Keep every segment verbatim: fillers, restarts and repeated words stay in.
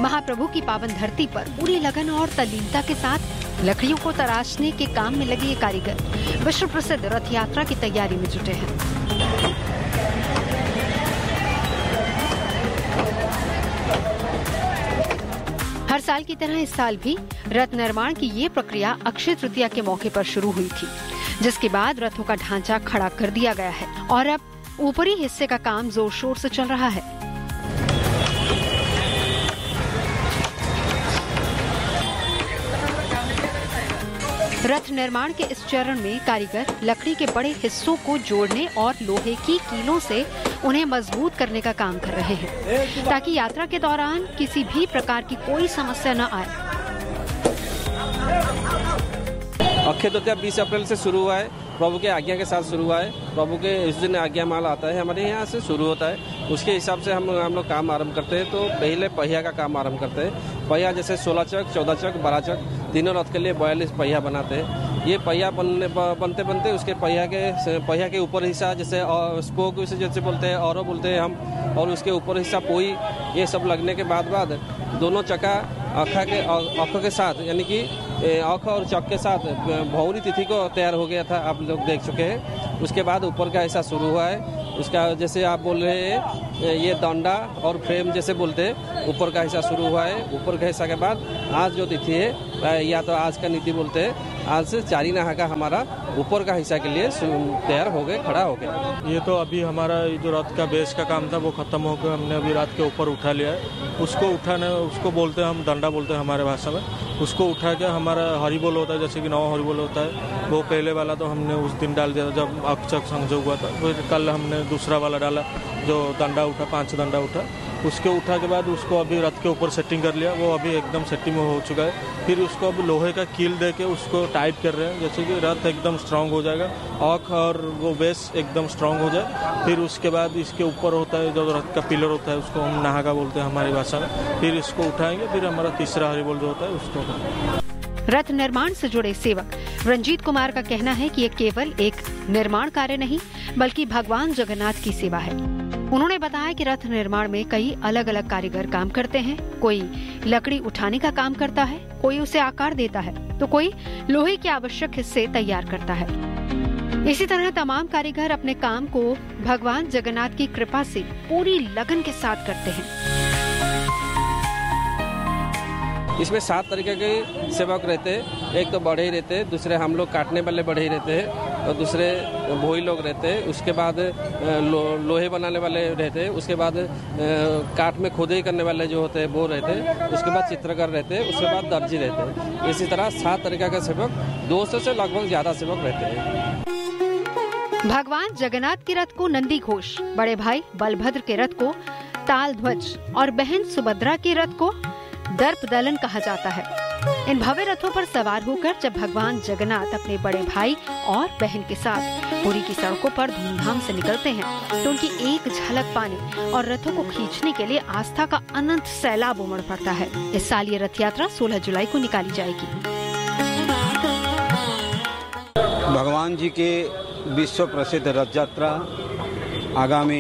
महाप्रभु की पावन धरती पर पूरी लगन और तल्लीनता के साथ लकड़ियों को तराशने के काम में लगे ये कारीगर विश्व प्रसिद्ध रथ यात्रा की तैयारी में जुटे हैं। हर साल की तरह इस साल भी रथ निर्माण की ये प्रक्रिया अक्षय तृतीया के मौके पर शुरू हुई थी, जिसके बाद रथों का ढांचा खड़ा कर दिया गया है और अब ऊपरी हिस्से का काम जोर शोर से चल रहा है। रथ निर्माण के इस चरण में कारीगर लकड़ी के बड़े हिस्सों को जोड़ने और लोहे की कीलों से उन्हें मजबूत करने का काम कर रहे हैं, ताकि यात्रा के दौरान किसी भी प्रकार की कोई समस्या न आए। अक्षय तृतीया बीस अप्रैल से शुरू हुआ है, प्रभु के आज्ञा के साथ शुरू हुआ है। प्रभु के इस दिन आज्ञा माल आता है, हमारे यहाँ से शुरू होता है। उसके हिसाब से हम हम लोग काम आरंभ करते हैं। तो पहले पहिया का काम आरंभ करते हैं। पहिया जैसे सोलह चक, चौदह चक, बारह चक, तीनों रथ के लिए बयालीस पहिया बनाते हैं। ये पहिया बनने बनते बनते उसके पहिया के पहिया के ऊपर हिस्सा जैसे स्पोक जैसे बोलते हैं और बोलते हैं हम, और उसके ऊपर हिस्सा पोई, ये सब लगने के बाद बाद दोनों चक्का आँखा के आँखों के साथ यानी कि आँख और चक के साथ भौरी तिथि को तैयार हो गया था, आप लोग देख चुके हैं। उसके बाद ऊपर का हिस्सा शुरू हुआ है। उसका जैसे आप बोल रहे हैं ये दंडा और फ्रेम जैसे बोलते हैं, ऊपर का हिस्सा शुरू हुआ है। ऊपर का हिस्सा के बाद आज जो तिथि है या तो आज का नीति बोलते हैं, आज से चारी नहा का हमारा ऊपर का हिस्सा के लिए तैयार हो गए, खड़ा हो गया। ये तो अभी हमारा जो रथ का बेस का काम था वो खत्म हो गया, हमने अभी रात के ऊपर उठा लिया है। उसको उठाने उसको बोलते हैं हम दंडा बोलते हैं हमारे भाषा में। उसको उठा के हमारा हरिबोल होता है, जैसे कि नौ हरिबोल होता है, वो पहले वाला तो हमने उस दिन डाल दिया था जब अक्षक संजोग हुआ था। फिर कल हमने दूसरा वाला डाला जो दंडा उठा, पांच दंडा उठा। उसके उठा के बाद उसको अभी रथ के ऊपर सेटिंग कर लिया, वो अभी एकदम सेटिंग हो चुका है। फिर उसको अब लोहे का कील दे के उसको टाइट कर रहे हैं, जैसे कि रथ एकदम स्ट्रांग हो जाएगा, आँख और वो बेस एकदम स्ट्रांग हो जाए। फिर उसके बाद इसके ऊपर होता है जो रथ का पिलर होता है, उसको हम नाहगा बोलते हैं हमारी भाषा में। फिर इसको उठाएंगे, फिर हमारा तीसरा हरिबोल जो होता है उसको। रथ निर्माण से जुड़े सेवक रंजीत कुमार का कहना है कि ये केवल एक निर्माण कार्य नहीं बल्कि भगवान जगन्नाथ की सेवा है। उन्होंने बताया कि रथ निर्माण में कई अलग अलग कारीगर काम करते हैं। कोई लकड़ी उठाने का काम करता है, कोई उसे आकार देता है, तो कोई लोहे के आवश्यक हिस्से तैयार करता है। इसी तरह तमाम कारीगर अपने काम को भगवान जगन्नाथ की कृपा से पूरी लगन के साथ करते हैं। इसमें सात तरीके के सेवक रहते हैं। एक तो बढ़ई रहते हैं, दूसरे हम लोग काटने वाले बढ़ई रहते हैं, और दूसरे भोई लोग रहते हैं। उसके बाद लो, लोहे बनाने वाले रहते हैं। उसके बाद काट में खोदाई करने वाले जो होते हैं वो रहते हैं। उसके बाद चित्रकार रहते हैं। उसके बाद दर्जी रहते हैं। इसी तरह सात तरीके के सेवक, दो सौ से लगभग ज्यादा सेवक रहते हैं। भगवान जगन्नाथ के रथ को नंदी घोष, बड़े भाई बलभद्र के रथ को ताल ध्वज और बहन सुभद्रा के रथ को दर्प दलन कहा जाता है। इन भव्य रथों पर सवार होकर जब भगवान जगन्नाथ अपने बड़े भाई और बहन के साथ पुरी की सड़कों पर धूमधाम से निकलते हैं, तो उनकी एक झलक पाने और रथों को खींचने के लिए आस्था का अनंत सैलाब उमड़ पड़ता है। इस साल ये रथ यात्रा सोलह जुलाई को निकाली जाएगी। भगवान जी के विश्व प्रसिद्ध रथ यात्रा आगामी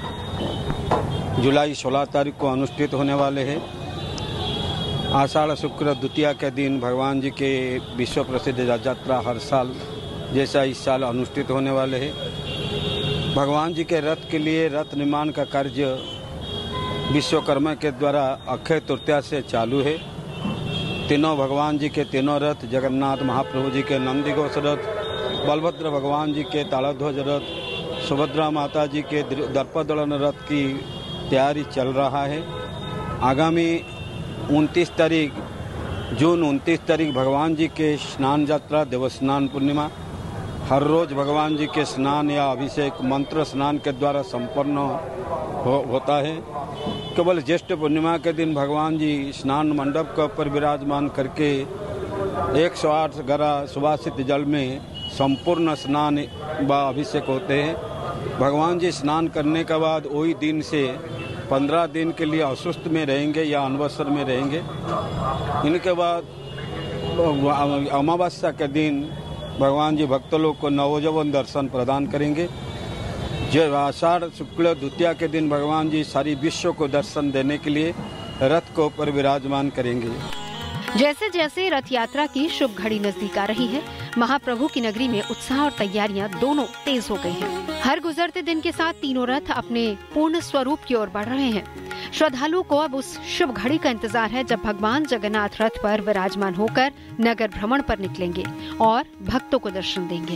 जुलाई सोलह तारीख को अनुष्ठित होने वाले हैं। आषाढ़ शुक्र द्वितीया के दिन भगवान जी के विश्व प्रसिद्ध रथ यात्रा हर साल जैसा इस साल अनुष्ठित होने वाले हैं। भगवान जी के रथ के लिए रथ निर्माण का कार्य विश्वकर्मा के द्वारा अक्षय तृतीया से चालू है। तीनों भगवान जी के तीनों रथ, जगन्नाथ महाप्रभु जी के नंदीघोष रथ, बलभद्र भगवान जी के ताड़ध्वज रथ, सुभद्रा माता जी के दर्पदलन रथ की तैयारी चल रहा है। आगामी उनतीस तारीख जून उनतीस तारीख भगवान जी के स्नान यात्रा देवस्नान पूर्णिमा। हर रोज भगवान जी के स्नान या अभिषेक मंत्र स्नान के द्वारा संपन्न हो, होता है। केवल ज्येष्ठ पूर्णिमा के दिन भगवान जी स्नान मंडप के ऊपर विराजमान करके एक सौ आठ गरा सुवासित जल में संपूर्ण स्नान व अभिषेक होते हैं। भगवान जी स्नान करने के बाद वही दिन से पंद्रह दिन के लिए असुस्थ में रहेंगे या अनवसर में रहेंगे। इनके बाद अमावस्या के दिन भगवान जी भक्त लोग को नवजवन दर्शन प्रदान करेंगे। जो आषाढ़ शुक्ल द्वितीया के दिन भगवान जी सारी विश्व को दर्शन देने के लिए रथ को ऊपर विराजमान करेंगे। जैसे जैसे रथ यात्रा की शुभ घड़ी नजदीक आ रही है, महाप्रभु की नगरी में उत्साह और तैयारियां दोनों तेज हो गई हैं। हर गुजरते दिन के साथ तीनों रथ अपने पूर्ण स्वरूप की ओर बढ़ रहे हैं। श्रद्धालुओं को अब उस शुभ घड़ी का इंतजार है जब भगवान जगन्नाथ रथ पर विराजमान होकर नगर भ्रमण पर निकलेंगे और भक्तों को दर्शन देंगे।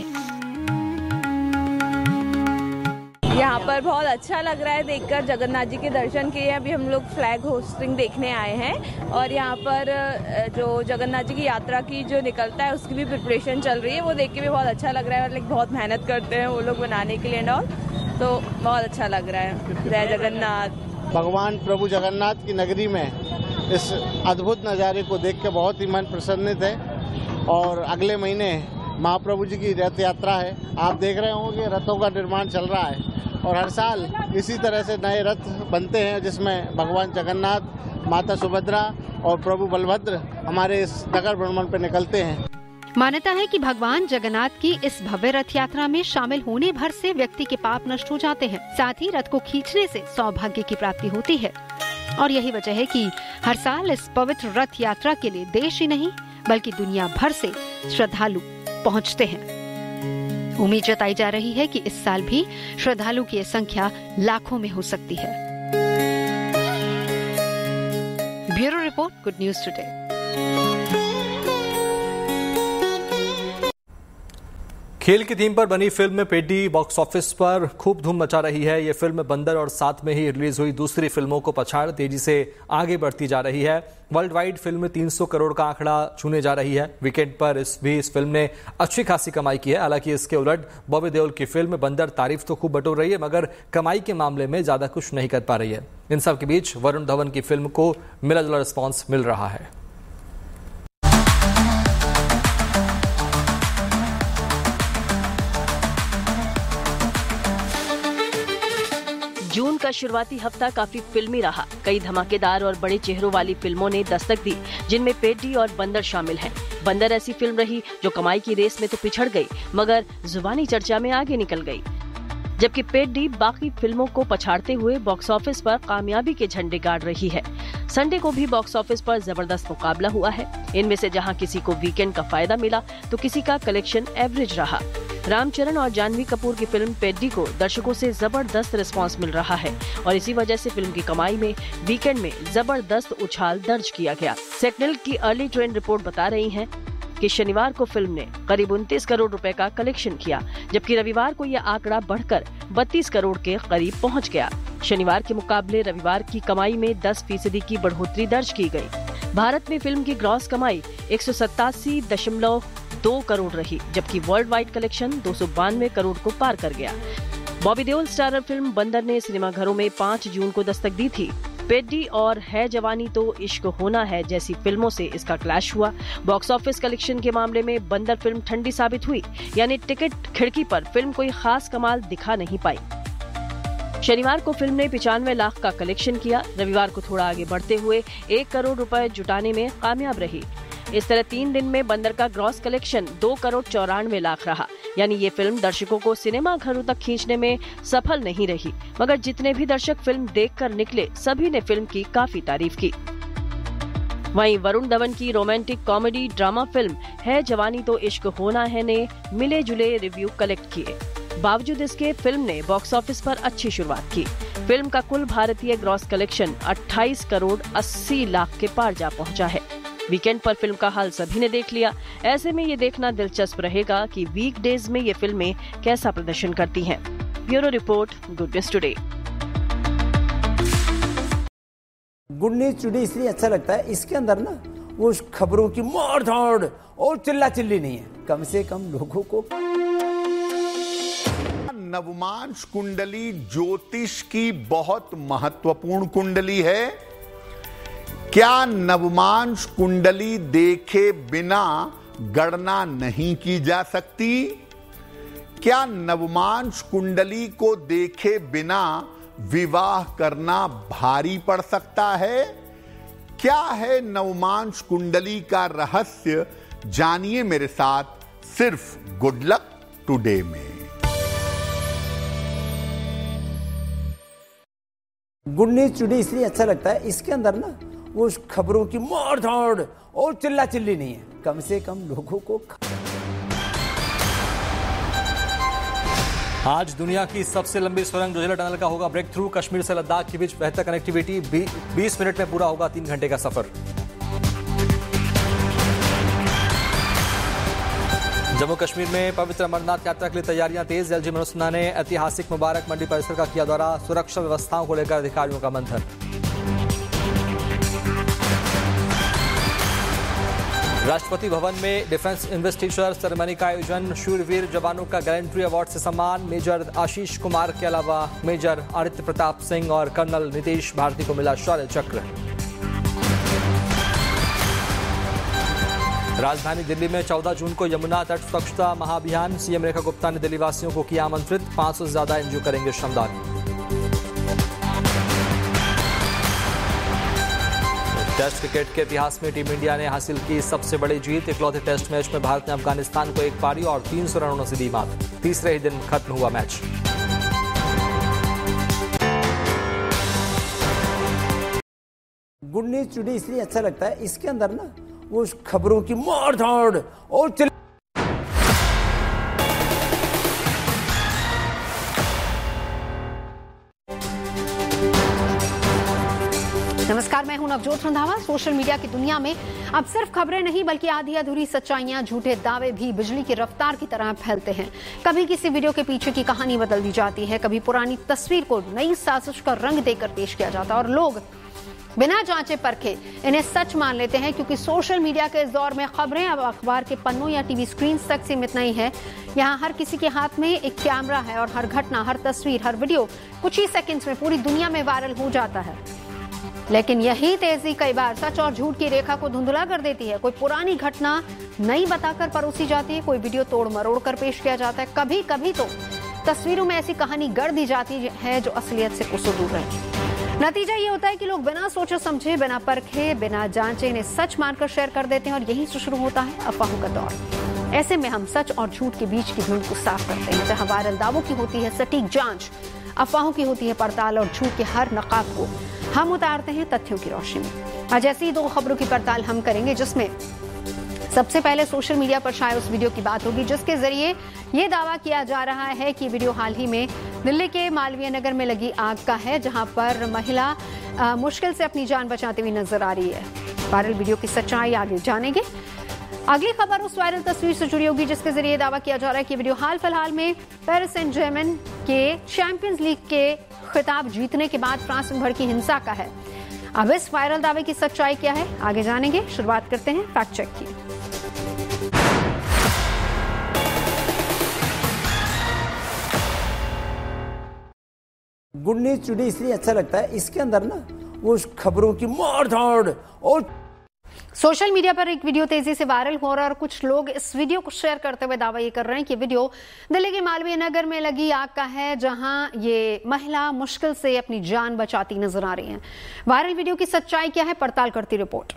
यहाँ पर बहुत अच्छा लग रहा है देखकर, जगन्नाथ जी के दर्शन किए। अभी हम लोग फ्लैग होस्टिंग देखने आए हैं और यहाँ पर जो जगन्नाथ जी की यात्रा की जो निकलता है उसकी भी प्रिपरेशन चल रही है। वो देख के भी बहुत अच्छा लग रहा है। लाइक बहुत मेहनत करते हैं वो लोग बनाने के लिए और तो बहुत अच्छा लग रहा है। जय जगन्नाथ। भगवान प्रभु जगन्नाथ की नगरी में इस अद्भुत नज़ारे को देख के बहुत ही मन प्रसन्नित है। और अगले महीने महाप्रभु जी की रथ यात्रा है। आप देख रहे होंगे रथों का निर्माण चल रहा है और हर साल इसी तरह से नए रथ बनते हैं जिसमें भगवान जगन्नाथ, माता सुभद्रा और प्रभु बलभद्र हमारे इस नगर भ्रमण पर निकलते हैं। मान्यता है कि भगवान जगन्नाथ की इस भव्य रथ यात्रा में शामिल होने भर से व्यक्ति के पाप नष्ट हो जाते हैं। साथ ही रथ को खींचने से सौभाग्य की प्राप्ति होती है और यही वजह है कि हर साल इस पवित्र रथ यात्रा के लिए देश ही नहीं बल्कि दुनिया भर से श्रद्धालु पहुंचते हैं। उम्मीद जताई जा रही है कि इस साल भी श्रद्धालु की संख्या लाखों में हो सकती है। Bureau report, good news today. खेल की थीम पर बनी फिल्म पेडी बॉक्स ऑफिस पर खूब धूम मचा रही है। ये फिल्म बंदर और साथ में ही रिलीज हुई दूसरी फिल्मों को पछाड़ तेजी से आगे बढ़ती जा रही है। वर्ल्ड वाइड फिल्म तीन सौ करोड़ का आंकड़ा छूने जा रही है। वीकेंड पर इस भी इस फिल्म ने अच्छी खासी कमाई की है। हालांकि इसके उलट बॉबी देओल की फिल्म बंदर तारीफ तो खूब बटोर रही है मगर कमाई के मामले में ज्यादा कुछ नहीं कर पा रही है। इन सब के बीच वरुण धवन की फिल्म को मिला जुला रिस्पॉन्स मिल रहा है। जून का शुरुआती हफ्ता काफी फिल्मी रहा। कई धमाकेदार और बड़े चेहरों वाली फिल्मों ने दस्तक दी जिनमें पेडी और बंदर शामिल हैं। बंदर ऐसी फिल्म रही जो कमाई की रेस में तो पिछड़ गई मगर जुबानी चर्चा में आगे निकल गई, जबकि पेडी बाकी फिल्मों को पछाड़ते हुए बॉक्स ऑफिस पर कामयाबी के झंडे गाड़ रही है। संडे को भी बॉक्स ऑफिस पर जबरदस्त मुकाबला हुआ है। इनमें से जहां किसी को वीकेंड का फायदा मिला तो किसी का कलेक्शन एवरेज रहा। रामचरण और जानवी कपूर की फिल्म पेडी को दर्शकों से जबरदस्त रिस्पांस मिल रहा है और इसी वजह से फिल्म की कमाई में वीकेंड में जबरदस्त उछाल दर्ज किया गया। सेक्नेल की अर्ली ट्रेंड रिपोर्ट बता रही है कि शनिवार को फिल्म ने करीब उनतीस करोड़ रुपए का कलेक्शन किया, जबकि रविवार को यह आंकड़ा बढ़कर बत्तीस करोड़ के करीब पहुंच गया। शनिवार के मुकाबले रविवार की कमाई में दस फीसदी की बढ़ोतरी दर्ज की गई। भारत में फिल्म की ग्रॉस कमाई एक सौ सतासी दशमलव दो करोड़ रही, जबकि वर्ल्ड वाइड कलेक्शन दो सौ बानवे करोड़ को पार कर गया। बॉबी देओल स्टारर फिल्म बंदर ने सिनेमाघरों में पाँच जून को दस्तक दी थी। पेडी और है जवानी तो इश्क होना है जैसी फिल्मों से इसका क्लैश हुआ। बॉक्स ऑफिस कलेक्शन के मामले में बंदर फिल्म ठंडी साबित हुई, यानी टिकट खिड़की पर फिल्म कोई खास कमाल दिखा नहीं पाई। शनिवार को फिल्म ने पिचानवे लाख का कलेक्शन किया। रविवार को थोड़ा आगे बढ़ते हुए एक करोड़ रुपए जुटाने में कामयाब रही। इस तरह तीन दिन में बंदर का ग्रॉस कलेक्शन दो करोड़ चौरानवे लाख रहा, यानी ये फिल्म दर्शकों को सिनेमा घरों तक खींचने में सफल नहीं रही, मगर जितने भी दर्शक फिल्म देखकर निकले सभी ने फिल्म की काफी तारीफ की। वहीं वरुण धवन की रोमांटिक कॉमेडी ड्रामा फिल्म है जवानी तो इश्क होना है ने मिले जुले रिव्यू कलेक्ट किए। बावजूद इसके फिल्म ने बॉक्स ऑफिस पर अच्छी शुरुआत की। फिल्म का कुल भारतीय ग्रॉस कलेक्शन अट्ठाईस करोड़ अस्सी लाख के पार जा पहुंचा है। वीकेंड पर फिल्म का हाल सभी ने देख लिया। ऐसे में ये देखना दिलचस्प रहेगा कि वीकडेज में ये फिल्में कैसा प्रदर्शन करती हैं। Bureau report, good news today. Good news today इसलिए अच्छा लगता है, इसके अंदर ना वो खबरों की मार धाड़ और चिल्ला चिल्ली नहीं है, कम से कम लोगों को। नवमांश कुंडली ज्योतिष की बहुत महत्वपूर्ण कुंडली है। क्या नवमांश कुंडली देखे बिना गणना नहीं की जा सकती? क्या नवमांश कुंडली को देखे बिना विवाह करना भारी पड़ सकता है? क्या है नवमांश कुंडली का रहस्य? जानिए मेरे साथ सिर्फ गुड लक टुडे में। गुड न्यूज टुडे इसलिए अच्छा लगता है, इसके अंदर ना उस खबरों की मार धाड़ और चिल्ला चिल्ली नहीं है। कम से कम लोगों को आज दुनिया की सबसे लंबी सुरंग जोजिला टनल का होगा ब्रेक थ्रू। कश्मीर से लद्दाख के बीच बेहतर कनेक्टिविटी, बीस मिनट में पूरा होगा तीन घंटे का सफर। जम्मू कश्मीर में पवित्र अमरनाथ यात्रा के लिए तैयारियां तेज। एलजी मनोज सिन्हा ने ऐतिहासिक मुबारक मंडी परिसर का किया दौरा। सुरक्षा व्यवस्थाओं को लेकर अधिकारियों का मंथन। राष्ट्रपति भवन में डिफेंस इन्वेस्टिचर सेरेमनी का आयोजन। शूरवीर जवानों का गैलेंट्री अवार्ड से सम्मान। मेजर आशीष कुमार के अलावा मेजर आदित्य प्रताप सिंह और कर्नल नीतीश भारती को मिला शौर्य चक्र। राजधानी दिल्ली में चौदह जून को यमुना तट स्वच्छता महाअभियान। सीएम रेखा गुप्ता ने दिल्ली वासियों को किया आमंत्रित। पांच सौ से ज्यादा एनजीओ करेंगे श्रमदान। टेस्ट क्रिकेट के इतिहास में टीम इंडिया ने हासिल की सबसे बड़ी जीत। इकलौते टेस्ट मैच में भारत ने अफगानिस्तान को एक पारी और तीन सौ रनों से दी मात। तीसरे ही दिन खत्म हुआ मैच। गुड न्यूज टुडे इसलिए अच्छा लगता है, इसके अंदर ना वो खबरों की मार धाड़ और चिल्ला नमस्कार, मैं हूं नवजोत रंधावा। सोशल मीडिया की दुनिया में अब सिर्फ खबरें नहीं बल्कि आधी अधूरी सच्चाइयां, झूठे दावे भी बिजली की रफ्तार की तरह फैलते हैं। कभी किसी वीडियो के पीछे की कहानी बदल दी जाती है, कभी पुरानी तस्वीर को नई साजिश का रंग देकर पेश किया जाता है और लोग बिना जांचे परखे इन्हें सच मान लेते हैं। क्योंकि सोशल मीडिया के इस दौर में खबरें अब अखबार के पन्नों या टीवी स्क्रीन तक सीमित नहीं है। यहाँ हर किसी के हाथ में एक कैमरा है और हर घटना, हर तस्वीर, हर वीडियो कुछ ही सेकंड्स में पूरी दुनिया में वायरल हो जाता है। लेकिन यही तेजी कई बार सच और झूठ की रेखा को धुंधला कर देती है। कोई पुरानी घटना नई बताकर परोसी जाती है, कोई वीडियो तोड़ मरोड़ कर पेश किया जाता है। कभी कभी तो तस्वीरों में ऐसी कहानी गढ़ दी जाती है जो असलियत से कोसों दूर है। नतीजा ये होता है कि लोग बिना सोचे समझे, बिना परखे, बिना जांचे इन्हें सच मानकर शेयर कर देते हैं और यहीं से शुरू होता है अफवाहों का दौर। ऐसे में हम सच और झूठ के बीच की धुंध को साफ करते हैं। जहां वायरल दावों की होती है सटीक जांच, अफवाहों की होती है पड़ताल और झूठ के हर नकाब को हम उतारते हैं तथ्यों की रोशनी में। आज ऐसी दो खबरों की पड़ताल हम करेंगे, जिसमें सबसे पहले सोशल मीडिया पर शाये उस वीडियो की बात होगी जिसके जरिए ये दावा किया जा रहा है कि वीडियो हाल ही में दिल्ली के मालवीय नगर में लगी आग का है, जहां पर महिला आ, मुश्किल से अपनी जान बचाती हुई नजर आ रही है। वायरल वीडियो की सच्चाई आगे जानेंगे। अगली खबर उस वायरल तस्वीर से जुड़ी होगी जिसके जरिए दावा किया जा रहा है कि वीडियो हाल फिलहाल में पेरिस सेंट जर्मन के चैंपियंस लीग के खिताब जीतने के बाद फ्रांस में भड़की हिंसा का है। अब इस वायरल दावे की सच्चाई क्या है, आगे जानेंगे। शुरुआत करते हैं फैक्ट चेक की। गुड न्यूज टुडे इसलिए अच्छा लगता है, इसके अंदर ना वो खबरों की मार धाड़ और सोशल मीडिया पर एक वीडियो तेजी से वायरल हो रहा है और कुछ लोग इस वीडियो को शेयर करते हुए दावा ये कर रहे हैं कि वीडियो दिल्ली के मालवीय नगर में लगी आग का है, जहां ये महिला मुश्किल से अपनी जान बचाती नजर आ रही है। वायरल वीडियो की सच्चाई क्या है, पड़ताल करती रिपोर्ट।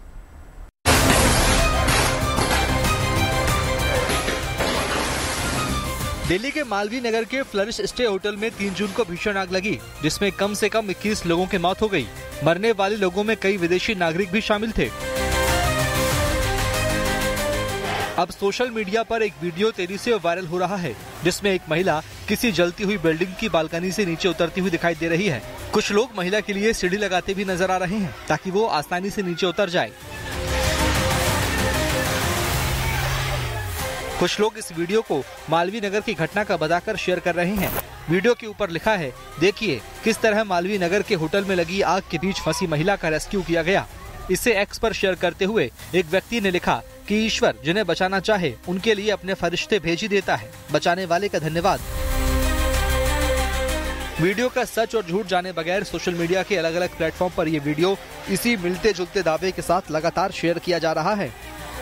दिल्ली के मालवीय नगर के फ्लरिश स्टे होटल में तीन जून को भीषण आग लगी, जिसमें कम से कम इक्कीस लोगों की मौत हो गई। मरने वाले लोगों में कई विदेशी नागरिक भी शामिल थे। अब सोशल मीडिया पर एक वीडियो तेजी से वायरल हो रहा है, जिसमें एक महिला किसी जलती हुई बिल्डिंग की बालकनी से नीचे उतरती हुई दिखाई दे रही है। कुछ लोग महिला के लिए सीढ़ी लगाते भी नजर आ रहे हैं ताकि वो आसानी से नीचे उतर जाए। कुछ लोग इस वीडियो को मालवीय नगर की घटना का बताकर शेयर कर रहे हैं। वीडियो के ऊपर लिखा है, देखिए किस तरह मालवीय नगर के होटल में लगी आग के बीच फंसी महिला का रेस्क्यू किया गया। इसे एक्स पर शेयर करते हुए एक व्यक्ति ने लिखा कि ईश्वर जिन्हें बचाना चाहे उनके लिए अपने फरिश्ते भेज ही देता है, बचाने वाले का धन्यवाद। वीडियो का सच और झूठ जाने बगैर सोशल मीडिया के अलग अलग प्लेटफॉर्म पर ये वीडियो इसी मिलते जुलते दावे के साथ लगातार शेयर किया जा रहा है।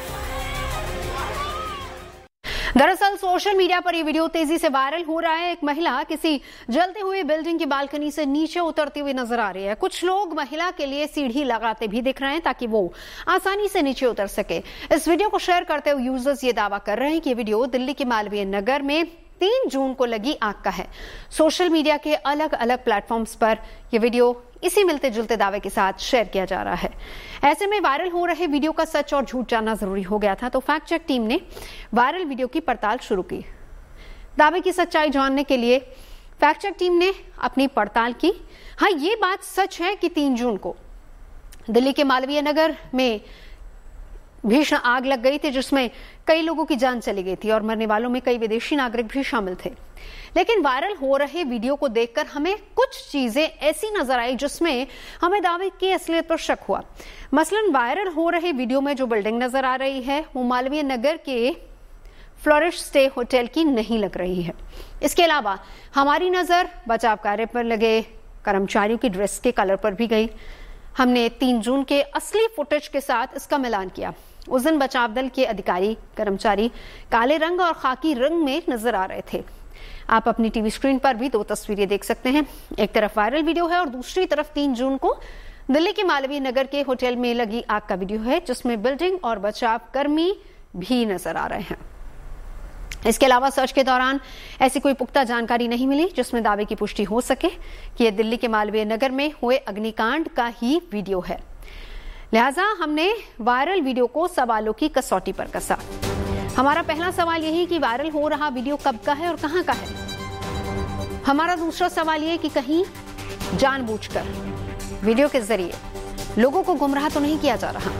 दरअसल सोशल मीडिया पर यह वीडियो तेजी से वायरल हो रहा है। एक महिला किसी जलती हुई बिल्डिंग की बालकनी से नीचे उतरती हुई नजर आ रही है। कुछ लोग महिला के लिए सीढ़ी लगाते भी दिख रहे हैं ताकि वो आसानी से नीचे उतर सके। इस वीडियो को शेयर करते हुए यूजर्स ये दावा कर रहे हैं कि ये वीडियो दिल्ली के मालवीय नगर में तीन जून को लगी आग का है। सोशल मीडिया के अलग अलग प्लेटफॉर्म्स पर यह वीडियो इसी मिलते जुलते दावे के साथ शेयर किया जा रहा है। ऐसे में वायरल हो रहे वीडियो का सच और झूठ जानना जरूरी हो गया था, तो फैक्ट चेक टीम ने वायरल वीडियो की पड़ताल शुरू की। दावे की सच्चाई जानने के लिए फैक्ट चेक टीम ने अपनी पड़ताल की। हाँ, ये बात सच है कि तीन जून को दिल्ली के मालवीय नगर में भीषण आग लग गई थी, जिसमें कई लोगों की जान चली गई थी और मरने वालों में कई विदेशी नागरिक भी शामिल थे। लेकिन वायरल हो रहे वीडियो को देखकर हमें कुछ चीजें ऐसी नजर आई जिसमें हमें दावे की असलियत पर शक हुआ। मसलन वायरल हो रहे वीडियो में जो बिल्डिंग नजर आ रही है वो मालवीय नगर के फ्लोरिश स्टे होटल की नहीं लग रही है। इसके अलावा हमारी नजर बचाव कार्य पर लगे कर्मचारियों की ड्रेस के कलर पर भी गई। हमने तीन जून के असली फुटेज के साथ इसका मिलान किया। उस दिन बचाव दल के अधिकारी कर्मचारी काले रंग और खाकी रंग में नजर आ रहे थे। आप अपनी टीवी स्क्रीन पर भी दो तस्वीरें देख सकते हैं। एक तरफ वायरल वीडियो है और दूसरी तरफ तीन जून को दिल्ली के मालवीय नगर के होटल में लगी आग का वीडियो है, जिसमें बिल्डिंग और बचाव कर्मी भी नजर आ रहे हैं। इसके अलावा सर्च के दौरान ऐसी कोई पुख्ता जानकारी नहीं मिली जिसमें दावे की पुष्टि हो सके कि यह दिल्ली के मालवीय नगर में हुए अग्निकांड का ही वीडियो है। लिहाजा हमने वायरल वीडियो को सवालों की कसौटी पर कसा। हमारा पहला सवाल यही कि वायरल हो रहा वीडियो कब का है और कहां का है। हमारा दूसरा सवाल यह कि कहीं जानबूझकर वीडियो के जरिए लोगों को गुमराह तो नहीं किया जा रहा।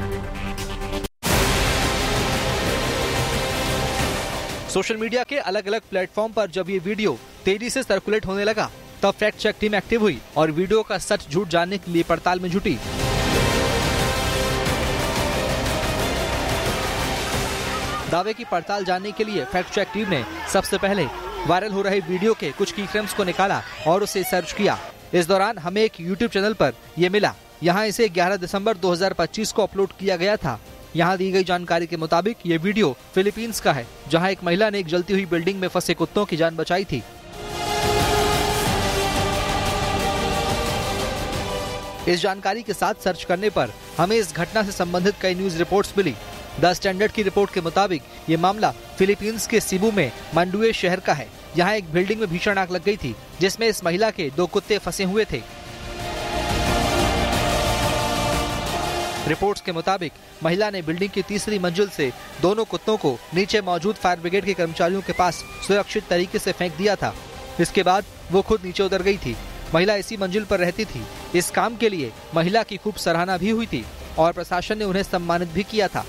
सोशल मीडिया के अलग अलग प्लेटफॉर्म पर जब ये वीडियो तेजी से सर्कुलेट होने लगा, तब फैक्ट चेक टीम एक्टिव हुई और वीडियो का सच झूठ जानने के लिए पड़ताल में जुटी। दावे की पड़ताल जानने के लिए फैक्ट चेक टीम ने सबसे पहले वायरल हो रहे वीडियो के कुछ की फ्रेम्स को निकाला और उसे सर्च किया। इस दौरान हमें एक यूट्यूब चैनल पर यह मिला। यहाँ इसे ग्यारह दिसंबर दो हज़ार पच्चीस को अपलोड किया गया था। यहाँ दी गई जानकारी के मुताबिक ये वीडियो फिलीपींस का है, जहाँ एक महिला ने एक जलती हुई बिल्डिंग में फंसे कुत्तों की जान बचाई थी। इस जानकारी के साथ सर्च करने पर हमें इस घटना से संबंधित कई news reports milli. The standard की रिपोर्ट के मुताबिक ये मामला फिलीपींस के सीबू में मंडुए शहर का है। यहाँ एक बिल्डिंग में भीषण आग लग गई थी, जिसमें इस महिला के दो कुत्ते फंसे हुए थे। रिपोर्ट्स के मुताबिक महिला ने बिल्डिंग की तीसरी मंजिल से दोनों कुत्तों को नीचे मौजूद फायर ब्रिगेड के कर्मचारियों के पास सुरक्षित तरीके से फेंक दिया था। इसके बाद वो खुद नीचे उतर गई थी। महिला इसी मंजिल पर रहती थी। इस काम के लिए महिला की खूब सराहना भी हुई थी और प्रशासन ने उन्हें सम्मानित भी किया था।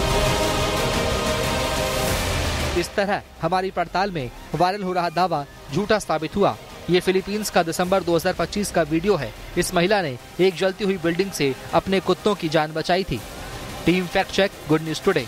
इस तरह हमारी पड़ताल में वायरल हो रहा दावा झूठा साबित हुआ। ये फिलीपींस का दिसंबर दो हज़ार पच्चीस का वीडियो है। इस महिला ने एक जलती हुई बिल्डिंग से अपने कुत्तों की जान बचाई थी। Team fact check, good news today.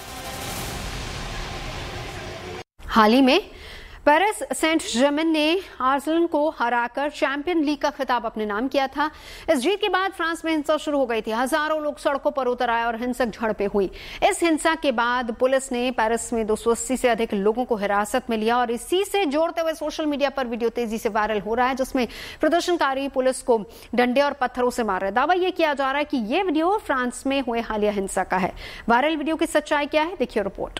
हाल ही में पेरिस सेंट जर्मेन ने आर्सेनल को हराकर चैंपियन लीग का खिताब अपने नाम किया था। इस जीत के बाद फ्रांस में हिंसा शुरू हो गई थी। हजारों लोग सड़कों पर उतर आए और हिंसक झड़पें हुई। इस हिंसा के बाद पुलिस ने पेरिस में दो सौ अस्सी से अधिक लोगों को हिरासत में लिया और इसी से जोड़ते हुए सोशल मीडिया पर वीडियो तेजी से वायरल हो रहा है, जिसमें प्रदर्शनकारी पुलिस को डंडे और पत्थरों से मार रहे। दावा यह किया जा रहा है कि यह वीडियो फ्रांस में हुए हालिया हिंसा का है। वायरल वीडियो की सच्चाई क्या है, देखिए रिपोर्ट।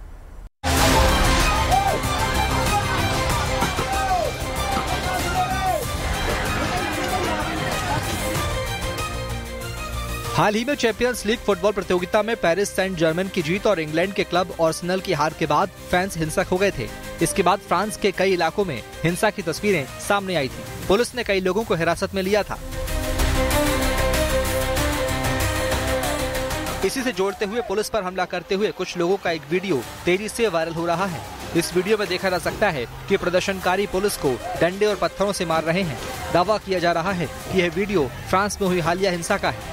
हाल ही में चैंपियंस लीग फुटबॉल प्रतियोगिता में पेरिस सेंट जर्मेन की जीत और इंग्लैंड के क्लब आर्सेनल की हार के बाद फैंस हिंसक हो गए थे। इसके बाद फ्रांस के कई इलाकों में हिंसा की तस्वीरें सामने आई थी। पुलिस ने कई लोगों को हिरासत में लिया था। इसी से जोड़ते हुए पुलिस पर हमला करते हुए कुछ लोगों का एक वीडियो तेजी से वायरल हो रहा है। इस वीडियो में देखा जा सकता है कि प्रदर्शनकारी पुलिस को डंडे और पत्थरों से मार रहे हैं। दावा किया जा रहा है कि यह वीडियो फ्रांस में हुई हालिया हिंसा का है।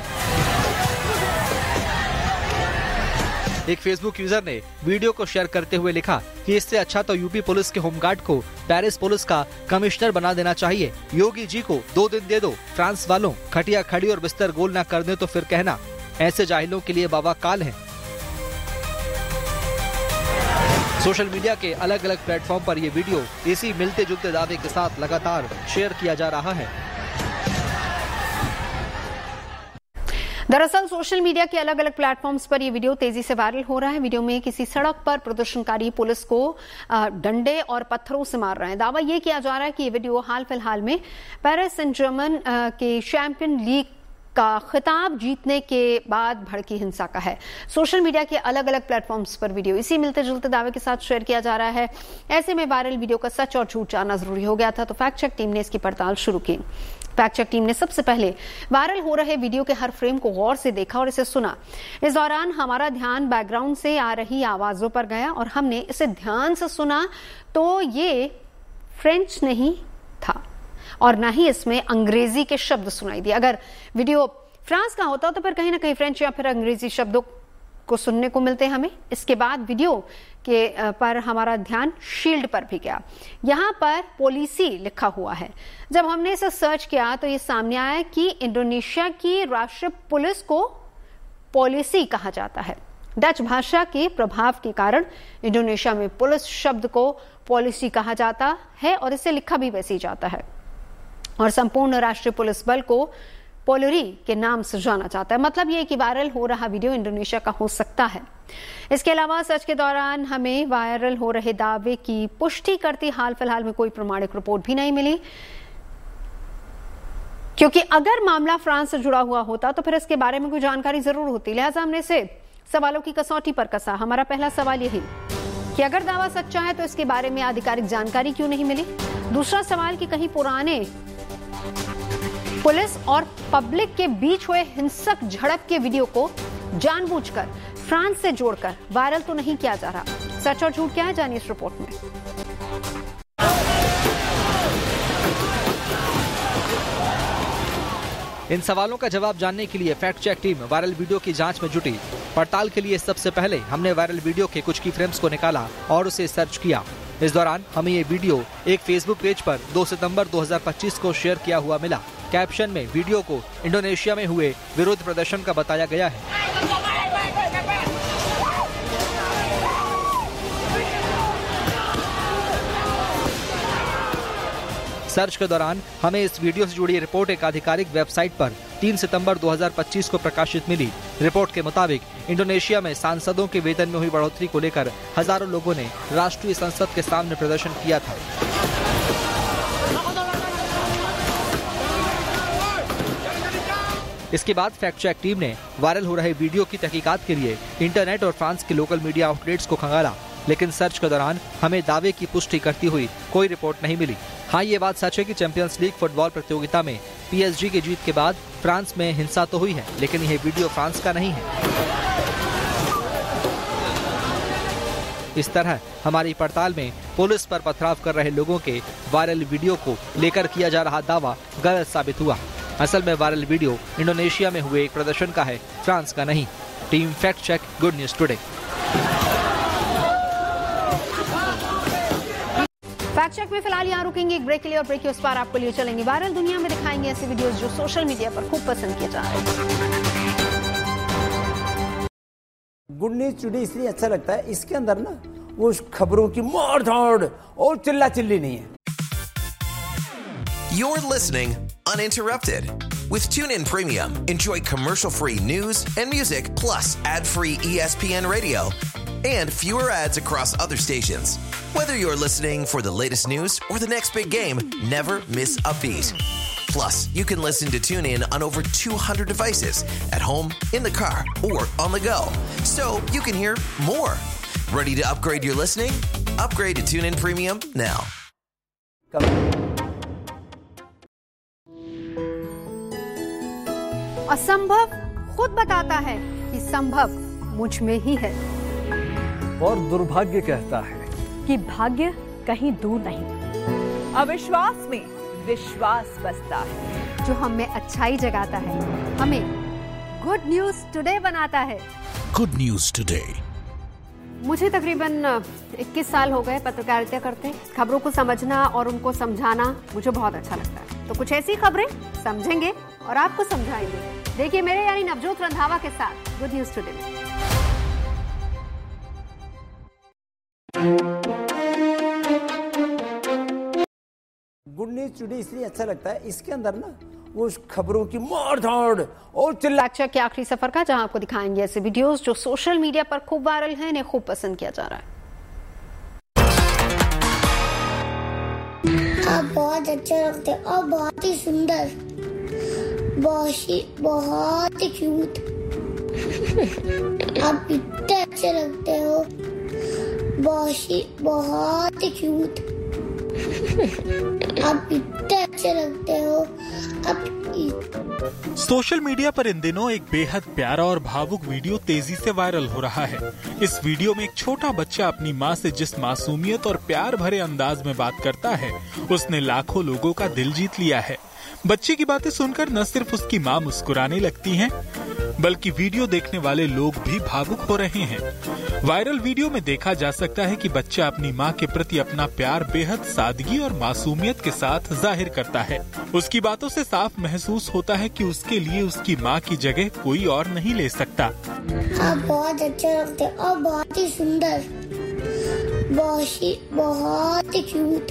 एक फेसबुक यूजर ने वीडियो को शेयर करते हुए लिखा कि इससे अच्छा तो यूपी पुलिस के होमगार्ड को पेरिस पुलिस का कमिश्नर बना देना चाहिए। योगी जी को दो दिन दे दो। फ्रांस वालों, खटिया खड़ी और बिस्तर गोल ना कर दे तो फिर कहना। ऐसे जाहिलों के लिए बाबा काल है। सोशल मीडिया के अलग अलग प्लेटफॉर्म पर यह वीडियो इसी मिलते जुलते दावे के साथ लगातार शेयर किया जा रहा है। दरअसल सोशल मीडिया के अलग अलग प्लेटफॉर्म्स पर यह वीडियो तेजी से वायरल हो रहा है। वीडियो में किसी सड़क पर प्रदर्शनकारी पुलिस को डंडे और पत्थरों से मार रहे हैं। दावा यह किया जा रहा है कि यह वीडियो हाल फिलहाल में पेरिस सेंट जर्मन के चैंपियन लीग का खिताब जीतने के बाद भड़की हिंसा का है। सोशल मीडिया के अलग अलग प्लेटफॉर्म्स पर वीडियो इसी मिलते जुलते दावे के साथ शेयर किया जा रहा है। ऐसे में वायरल वीडियो का सच और झूठ जानना जरूरी हो गया था, तो फैक्ट चेक टीम ने इसकी पड़ताल शुरू की। फैक्ट चेक टीम ने सबसे पहले वायरल हो रहे वीडियो के हर फ्रेम को गौर से देखा और इसे सुना। इस दौरान हमारा ध्यान बैकग्राउंड से आ रही आवाजों पर गया और हमने इसे ध्यान से सुना तो ये फ्रेंच नहीं था और ना ही इसमें अंग्रेजी के शब्द सुनाई दिए। अगर वीडियो फ्रांस का होता तो फिर कहीं ना कहीं फ्रेंच या फिर अंग्रेजी शब्दों को सुनने को मिलते हमें। इसके बाद वीडियो के पर हमारा ध्यान शील्ड पर भी गया। यहाँ पर पॉलिसी लिखा हुआ है। जब हमने इसे सर्च किया तो ये सामने आया कि इंडोनेशिया की राष्ट्रीय पुलिस को पॉलिसी कहा जाता है। डच भाषा के प्रभाव के कारण इंडोनेशिया में पुलिस शब्द को पॉलिसी कहा जाता है और इसे लिखा भी वैसे ही जाता है और संपूर्ण राष्ट्रीय पुलिस बल को पोलोरी के नाम से जाना जाता है। मतलब यह कि वायरल हो रहा वीडियो इंडोनेशिया का हो सकता है। इसके अलावा सर्च के दौरान हमें वायरल हो रहे दावे की पुष्टि करती हाल फिलहाल में कोई प्रमाणिक रिपोर्ट भी नहीं मिली, क्योंकि अगर मामला फ्रांस से जुड़ा हुआ होता तो फिर इसके बारे में कोई जानकारी जरूर होती। लिहाजा हमने इसे सवालों की कसौटी पर कसा। हमारा पहला सवाल यही कि अगर दावा सच्चा है तो इसके बारे में आधिकारिक जानकारी क्यों नहीं मिली। दूसरा सवाल कि कहीं पुराने पुलिस और पब्लिक के बीच हुए हिंसक झड़प के वीडियो को जानबूझकर फ्रांस से जोड़कर वायरल तो नहीं किया जा रहा। सच और झूठ क्या है, जानिए इस रिपोर्ट में। इन सवालों का जवाब जानने के लिए fact check team viral video की जांच में जुटी। पड़ताल के लिए सबसे पहले हमने वायरल वीडियो के कुछ की फ्रेम्स को निकाला और उसे सर्च किया। इस दौरान हमें ये वीडियो एक फेसबुक पेज पर दो सितंबर दो हज़ार पच्चीस को शेयर किया हुआ मिला। कैप्शन में वीडियो को इंडोनेशिया में हुए विरोध प्रदर्शन का बताया गया है। सर्च के दौरान हमें इस वीडियो से जुड़ी रिपोर्ट एक आधिकारिक वेबसाइट पर तीन सितंबर दो हज़ार पच्चीस को प्रकाशित मिली। रिपोर्ट के मुताबिक इंडोनेशिया में सांसदों के वेतन में हुई बढ़ोतरी को लेकर हजारों लोगों ने राष्ट्रीय संसद के सामने प्रदर्शन किया था। इसके बाद फैक्ट चेक टीम ने वायरल हो रहे वीडियो की तहकीकात के लिए इंटरनेट और फ्रांस के लोकल मीडिया आउटलेट्स को खंगाला, लेकिन सर्च के दौरान हमें दावे की पुष्टि करती हुई कोई रिपोर्ट नहीं मिली। हाँ, ये बात सच है कि चैंपियंस लीग फुटबॉल प्रतियोगिता में पीएसजी की जीत के बाद फ्रांस में हिंसा तो हुई है, लेकिन यह वीडियो फ्रांस का नहीं है। इस तरह हमारी पड़ताल में पुलिस पर पथराव कर रहे लोगों के वायरल वीडियो को लेकर किया जा रहा दावा गलत साबित हुआ। असल में वायरल वीडियो इंडोनेशिया में हुए एक प्रदर्शन का है, फ्रांस का नहीं। Team fact check, good news today. Fact check में फिलहाल यहाँ रुकेंगे एक ब्रेक के लिए और ब्रेक के उस पार आपको लिए चलेंगे वायरल दुनिया में दिखाएंगे ऐसे वीडियोस जो सोशल मीडिया पर खूब पसंद किए जा रहे हैं। गुड न्यूज टुडे इसलिए अच्छा लगता है, इसके अंदर ना वो खबरों की मार धाड़ और चिल्ला चिल्ली नहीं है। You're listening uninterrupted with TuneIn Premium. Enjoy commercial-free news and music plus ad-free E S P N radio and fewer ads across other stations. Whether you're listening for the latest news or the next big game, never miss a beat. Plus, you can listen to TuneIn on over two hundred devices at home, in the car, or on the go. So you can hear more. Ready to upgrade your listening? Upgrade to TuneIn Premium now. असंभव खुद बताता है कि संभव मुझ में ही है, और दुर्भाग्य कहता है कि भाग्य कहीं दूर नहीं। अविश्वास में विश्वास बसता है, जो हमें अच्छाई जगाता है, हमें गुड न्यूज टुडे बनाता है। Good news today. मुझे तकरीबन इक्कीस साल हो गए पत्रकारिता करते। खबरों को समझना और उनको समझाना मुझे बहुत अच्छा लगता है। तो कुछ ऐसी खबरें समझेंगे और आपको समझाएंगे। देखिए मेरे यानी नवजोत रंधावा के साथ गुड न्यूज टुडे में। गुड न्यूज टुडे इसलिए अच्छा लगता है, इसके अंदर ना उस खबरों की मार धाड़ और चिल्ला चेक के आखिरी सफर का, जहां आपको दिखाएंगे ऐसे वीडियोस जो सोशल मीडिया पर खूब वायरल हैं, इन्हें खूब पसंद किया जा रहा है। आप बहुत अच्छे लगते हैं और बहुत ही सुंदर, बहुत ही बहुत ही क्यूट। आप इतने अच्छे लगते हो, बहुत ही बहुत ही क्यूट। आप इतने अच्छे लगते हो, आप। सोशल मीडिया पर इन दिनों एक बेहद प्यारा और भावुक वीडियो तेजी से वायरल हो रहा है। इस वीडियो में एक छोटा बच्चा अपनी माँ से जिस मासूमियत और प्यार भरे अंदाज में बात करता है, उसने लाखों लोगों का दिल जीत लिया है। बच्चे की बातें सुनकर न सिर्फ उसकी माँ मुस्कुराने लगती हैं, बल्कि वीडियो देखने वाले लोग भी भावुक हो रहे हैं। वायरल वीडियो में देखा जा सकता है कि बच्चा अपनी माँ के प्रति अपना प्यार बेहद सादगी और मासूमियत के साथ जाहिर करता है। उसकी बातों से साफ महसूस होता है कि उसके लिए उसकी माँ की जगह कोई और नहीं ले सकता। आप बहुत अच्छे लगते हैं और बहुत ही सुंदर, बहुत ही बहुत ही क्यूट।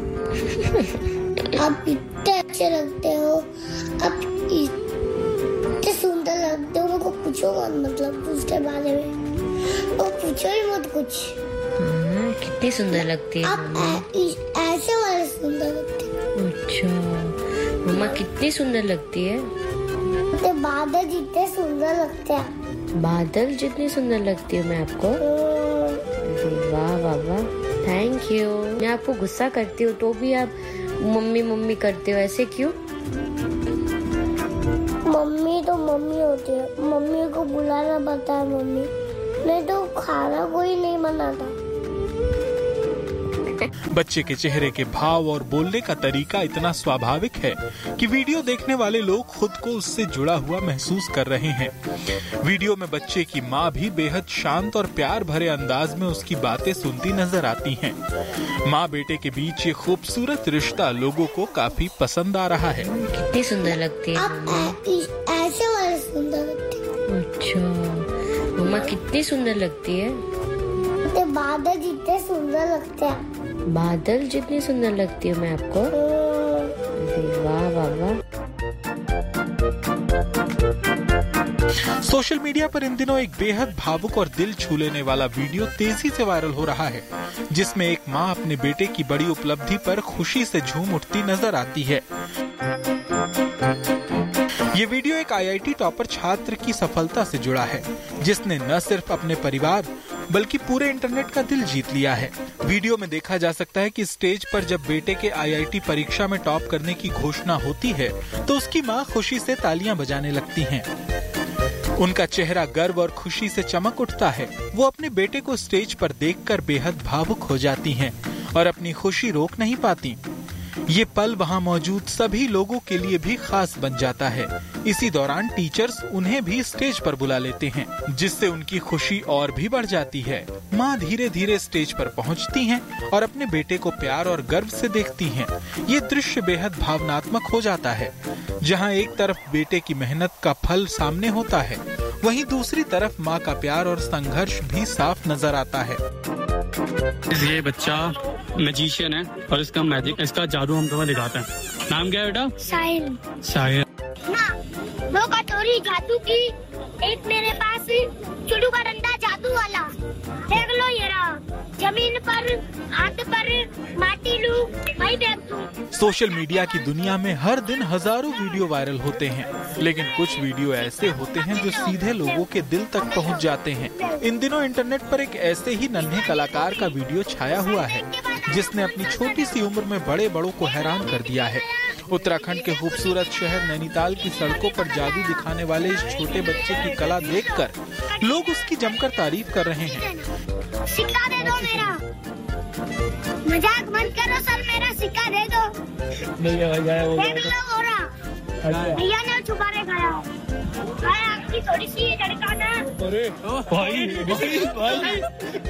आप इतने अच्छे लगते हो, आप इतने सुंदर लगते हो। मेरे को पूछो मत, मतलब उसके बारे में वो पूछो ही मत कुछ। कितनी सुंदर लगती है आप ऐ, ऐसे वाले सुंदर लगते हो। अच्छा मम्मा कितनी सुंदर लगती है। तो बादल जितने सुंदर लगते हैं। बादल जितनी सुंदर लगती है मैं आपको। वाह वाह वाह, थैंक यू। मैं आपको गुस्सा करती हूँ तो भी आप मम्मी मम्मी करते हो, ऐसे क्यों? मम्मी तो मम्मी होती है, मम्मी को बुलाना पड़ता है मम्मी, नहीं तो खाना कोई नहीं बनाता। बच्चे के चेहरे के भाव और बोलने का तरीका इतना स्वाभाविक है कि वीडियो देखने वाले लोग खुद को उससे जुड़ा हुआ महसूस कर रहे हैं। वीडियो में बच्चे की माँ भी बेहद शांत और प्यार भरे अंदाज में उसकी बातें सुनती नजर आती हैं। माँ बेटे के बीच ये खूबसूरत रिश्ता लोगों को काफी पसंद आ रहा है। कितनी सुंदर लगती है। आप ऐसे वाले सुंदर लगते हैं। अच्छा मम्मा कितनी सुंदर लगती है। तो बादल जितने सुंदर लगते हैं। बादल जितनी सुंदर लगती है मैं आपको। वाह वाह वाह। सोशल मीडिया पर इन दिनों एक बेहद भावुक और दिल छू लेने वाला वीडियो तेजी से वायरल हो रहा है, जिसमें एक माँ अपने बेटे की बड़ी उपलब्धि पर खुशी से झूम उठती नजर आती है। ये वीडियो एक आई आई टी टॉपर छात्र की सफलता से जुड़ा है, जिसने न सिर्फ अपने परिवार बल्कि पूरे इंटरनेट का दिल जीत लिया है। वीडियो में देखा जा सकता है कि स्टेज पर जब बेटे के आई आई टी परीक्षा में टॉप करने की घोषणा होती है तो उसकी माँ खुशी से तालियां बजाने लगती हैं। उनका चेहरा गर्व और खुशी से चमक उठता है। वो अपने बेटे को स्टेज पर देखकर बेहद भावुक हो जाती हैं और अपनी खुशी रोक नहीं पाती। ये पल वहाँ मौजूद सभी लोगों के लिए भी खास बन जाता है। इसी दौरान टीचर्स उन्हें भी स्टेज पर बुला लेते हैं, जिससे उनकी खुशी और भी बढ़ जाती है। माँ धीरे धीरे स्टेज पर पहुँचती हैं और अपने बेटे को प्यार और गर्व से देखती हैं। ये दृश्य बेहद भावनात्मक हो जाता है, जहाँ एक तरफ बेटे की मेहनत का फल सामने होता है, वहीं दूसरी तरफ माँ का प्यार और संघर्ष भी साफ नजर आता है। ये बच्चा मैजिशियन है और इसका मैजिक, इसका जादू हम तुम्हें दिखाते हैं। नाम क्या है बेटा? साहिल। साहिल। दो कटोरी जादू की, एक मेरे पास चुड़ू का डंडा जादू वाला। देख लो ये रहा, जमीन पर हाथ पर माटी लू, वही देख दूं। सोशल मीडिया की दुनिया में हर दिन हजारों वीडियो वायरल होते हैं, लेकिन कुछ वीडियो ऐसे होते हैं जो सीधे लोगों के दिल तक पहुंच जाते हैं। इन दिनों इंटरनेट पर एक ऐसे ही नन्हे कलाकार का वीडियो छाया हुआ है, जिसने अपनी छोटी सी उम्र में बड़े बड़ों को हैरान कर दिया है। उत्तराखंड के खूबसूरत शहर नैनीताल की सड़कों पर जादू दिखाने वाले इस छोटे बच्चे की कला देखकर लोग उसकी जमकर तारीफ कर रहे हैं। सिक्का दे दो मेरा, मजाक मत करो सर, मेरा सिक्का दे दो। भैया ने छुपाने खाया, आपकी थोड़ी सी लड़का ना। अरे भाई भाई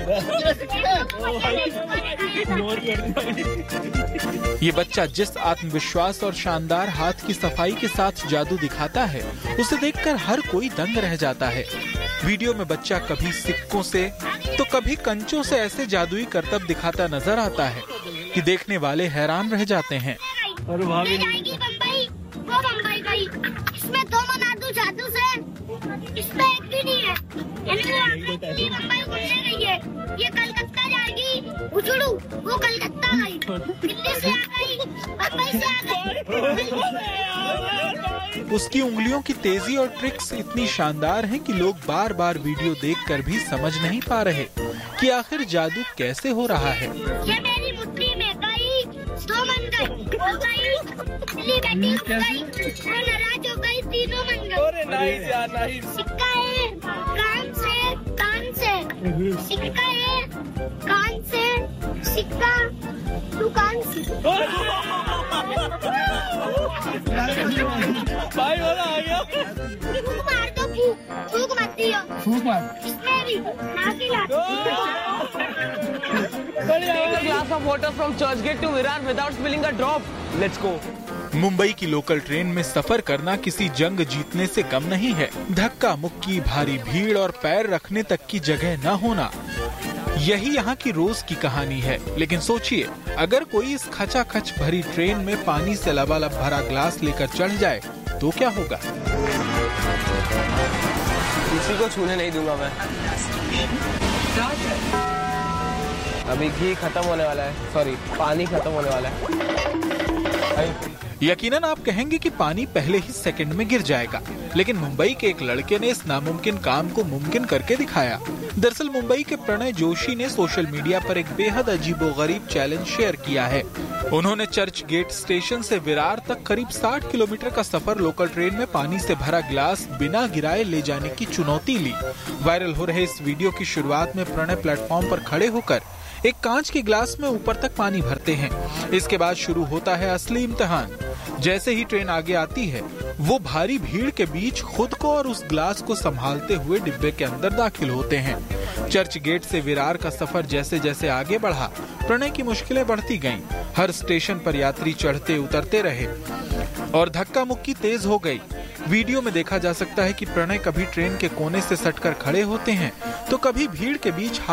ये बच्चा जिस आत्मविश्वास और शानदार हाथ की सफाई के साथ जादू दिखाता है, उसे देखकर हर कोई दंग रह जाता है। वीडियो में बच्चा कभी सिक्कों से तो कभी कंचों से ऐसे जादुई करतब दिखाता नजर आता है कि देखने वाले हैरान रह जाते हैं। और मुंबई घूमने गई है, ये कलकत्ता जाएगी, उछड़ू वो कलकत्ता गई, दिल्ली से आ गई, मुंबई से आ गई। उसकी उंगलियों की तेजी और ट्रिक्स इतनी शानदार हैं कि लोग बार बार वीडियो देखकर भी समझ नहीं पा रहे कि आखिर जादू कैसे हो रहा है। ये मेरी मुट्ठी में गई, दो मन गई, हो गई, दिल्ली बैठी हो गई, वो नाराज हो गई, तीनों मन गई। नाइस यार, नाइस। सिक्का है कान से, कान से, सिक्का है कान से, सिक्का तू कान से। भाई वाला आ गया। फूक मार दो, फूक फूक मत दियो, फूक मार इसमें भी ना खिला। A glass of water from Churchgate to Virar without spilling a drop. Let's go. Mumbai की लोकल ट्रेन में सफर करना किसी जंग जीतने से कम नहीं है। धक्का मुक्की, भारी भीड़ और पैर रखने तक की जगह न होना, यही यहाँ की रोज की कहानी है। लेकिन सोचिए, अगर कोई इस खचाखच भरी ट्रेन में पानी से लबालब भरा ग्लास लेकर चढ़ जाए तो क्या होगा? किसी को छूने नहीं दूंगा मैं। अभी घी खत्म होने वाला है, सॉरी पानी खत्म होने वाला है। यकीनन आप कहेंगे कि पानी पहले ही सेकंड में गिर जाएगा, लेकिन मुंबई के एक लड़के ने इस नामुमकिन काम को मुमकिन करके दिखाया। दरअसल मुंबई के प्रणय जोशी ने सोशल मीडिया पर एक बेहद अजीबोगरीब चैलेंज शेयर किया है। उन्होंने चर्च गेट स्टेशन से विरार तक करीब साठ किलोमीटर का सफर लोकल ट्रेन में पानी से भरा ग्लास बिना गिराए ले जाने की चुनौती ली। वायरल हो रहे इस वीडियो की शुरुआत में प्रणय प्लेटफॉर्म पर खड़े होकर एक कांच के ग्लास में ऊपर तक पानी भरते हैं। इसके बाद शुरू होता है असली इम्तिहान। जैसे ही ट्रेन आगे आती है, वो भारी भीड़ के बीच खुद को और उस ग्लास को संभालते हुए डिब्बे के अंदर दाखिल होते हैं। चर्च गेट से विरार का सफर जैसे जैसे आगे बढ़ा, प्रणय की मुश्किलें बढ़ती गईं। हर स्टेशन पर यात्री चढ़ते उतरते रहे और धक्का मुक्की तेज हो गई। वीडियो में देखा जा सकता है कि प्रणय कभी ट्रेन के कोने से सटकर खड़े होते हैं तो कभी भीड़ के बीच